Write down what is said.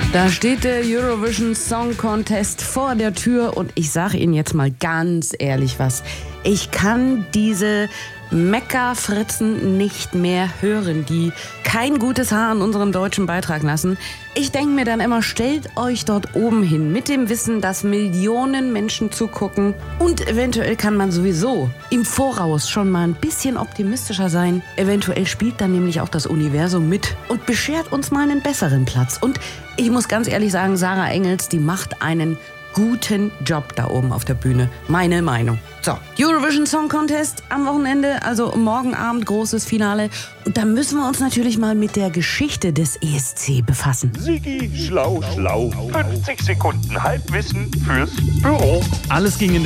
Da steht der Eurovision Song Contest vor der Tür und ich sage Ihnen jetzt mal ganz ehrlich was. Ich kann diese Meckerfritzen nicht mehr hören, die kein gutes Haar an unserem deutschen Beitrag lassen. Ich denke mir dann immer, stellt euch dort oben hin mit dem Wissen, dass Millionen Menschen zugucken und eventuell kann man sowieso im Voraus schon mal ein bisschen optimistischer sein. Eventuell spielt dann nämlich auch das Universum mit und beschert uns mal einen besseren Platz. Und ich muss ganz ehrlich sagen, Sarah Engels, die macht einen guten Job da oben auf der Bühne. Meine Meinung. So, Eurovision Song Contest am Wochenende, also morgen Abend großes Finale. Und da müssen wir uns natürlich mal mit der Geschichte des ESC befassen. Sigi, schlau, schlau. 50 Sekunden Halbwissen fürs Büro. Alles ging in